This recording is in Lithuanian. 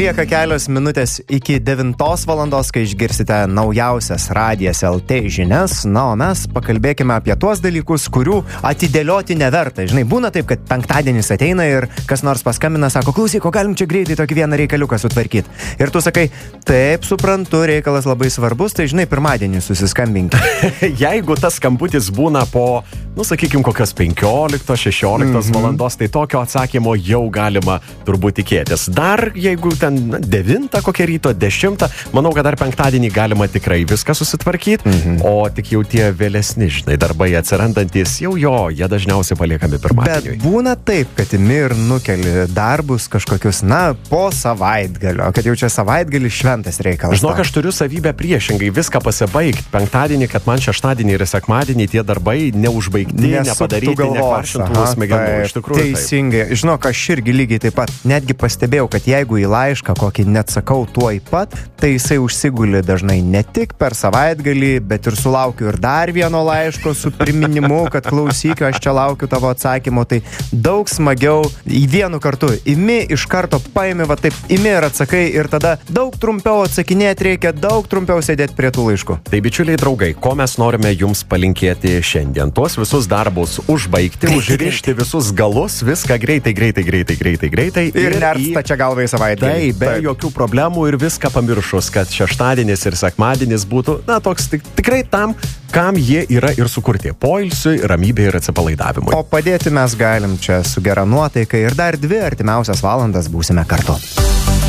Lieka kelios minutės iki 9 valandos, kai išgirsite naujausias Radijas LT žinias. Na, o mes pakalbėkime apie tuos dalykus, kurių atidėlioti neverta. Žinai, būna taip, kad penktadienis ateina ir kas nors paskambina, sako, klausyk, o galim čia greitai tokį vieną reikaliuką sutvarkyti. Ir tu sakai, taip, suprantu, reikalas labai svarbus, tai žinai, pirmadienį susiskambink. Jeigu tas skambutis būna po, sakykime, kokios 15-16 valandos, tai tokio atsakymo jau galima turbūt tikėtis. Dar jeigu ten 9 kokią ryto, 10, manau, kad dar penktadienį galima tikrai viską susitvarkyti, o tik jau tie vėlesni, žinai, darbai atsirandantis, jie dažniausiai paliekami pirmadieniui. Bet būna taip, kad imi ir nukeli darbus kažkokius, po savaitgalio, kad jau čia savaitgalį šventas reikalas. Žinok, aš turiu savybę priešingai viską pasibaigti penktadienį, kad man šeštadienį ir sekmadienį tie darbai neužbaigti, nepadaryti, nekvaršintų smegenų. Iš tikrųjų, teisingai. Žinok, aš irgi lygiai taip pat. Netgi pastebėjau, kad jeigu į laišką kokį neatsakau tuoj pat, tai jisai užsiguli dažnai ne tik per savaitgalį, bet ir sulaukiu ir dar vieno laiško su priminimu, kad klausykiu, aš čia laukiu tavo atsakymo. Tai daug smagiau į vienu kartu. Imi iš karto, paimi, imi ir atsakai ir tada daug trumpiau atsakinėti reikia, daug trumpiau sėdėti prie tų laiškų. Tai bičiuliai draugai, ko mes norime jums palinkėti šiandien? Tuos visus darbus užbaigti, užrišti visus galus, viską greitai. Ir nersta čia galvai savaitgalį. Be jokių problemų ir viską pamiršus, kad šeštadienis ir sekmadienis būtų, toks tikrai tam, kam jie yra ir sukurti. Poilsiui, ramybė ir atsipalaidavimui. O padėti mes galim čia su gera nuotaika ir dar 2 artimiausias valandas būsime kartu.